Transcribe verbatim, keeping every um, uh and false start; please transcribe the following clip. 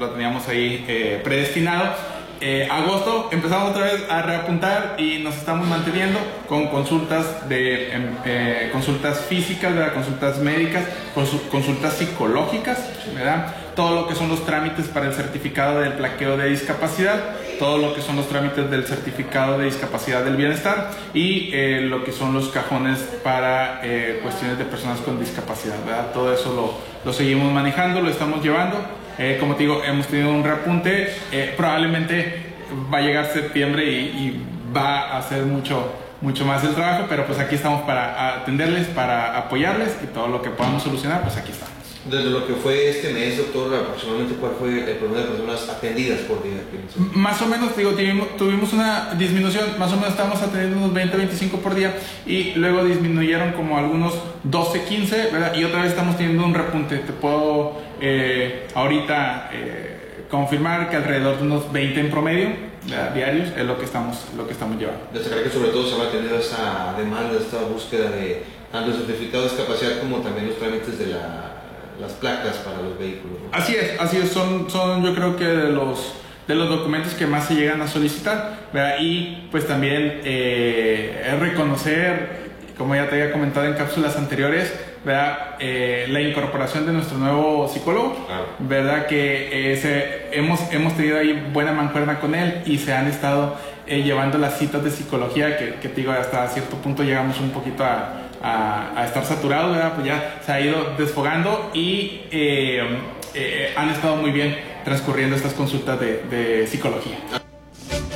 lo teníamos ahí eh, predestinado. Eh, agosto empezamos otra vez a reapuntar y nos estamos manteniendo con consultas de eh, consultas físicas, ¿verdad? Consultas médicas, consultas psicológicas, ¿verdad? Todo lo que son los trámites para el certificado del plaqueo de discapacidad, todo lo que son los trámites del certificado de discapacidad del bienestar y eh, lo que son los cajones para eh, cuestiones de personas con discapacidad, ¿verdad? Todo eso lo, lo seguimos manejando, lo estamos llevando. Eh, como te digo, hemos tenido un reapunte, eh, probablemente va a llegar septiembre y, y va a hacer mucho, mucho más el trabajo, pero pues aquí estamos para atenderles, para apoyarles y todo lo que podamos solucionar, pues aquí estamos. Desde lo que fue este mes, doctor, aproximadamente ¿cuál fue el promedio de personas atendidas por día? Más o menos, digo, tuvimos, tuvimos una disminución, más o menos estábamos atendiendo unos veinte, veinticinco por día y luego disminuyeron como algunos doce, quince, ¿verdad? Y otra vez estamos teniendo un repunte. Te puedo eh, ahorita eh, confirmar que alrededor de unos veinte en promedio, ¿verdad? Diarios es lo que estamos, lo que estamos llevando. Destacar que sobre todo se ha mantenido esa demanda, esta búsqueda de tanto el certificado de discapacidad como también los trámites de la las placas para los vehículos, ¿no? Así es, así es, son, son yo creo que de los, de los documentos que más se llegan a solicitar, ¿verdad? Y pues también eh, reconocer, como ya te había comentado en cápsulas anteriores, ¿verdad? Eh, la incorporación de nuestro nuevo psicólogo, claro. ¿Verdad? Que eh, se, hemos, hemos tenido ahí buena mancuerna con él y se han estado eh, llevando las citas de psicología que, que te digo, hasta cierto punto llegamos un poquito a A, a estar saturado, ¿verdad? Pues ya se ha ido desfogando y eh, eh, han estado muy bien transcurriendo estas consultas de, de psicología.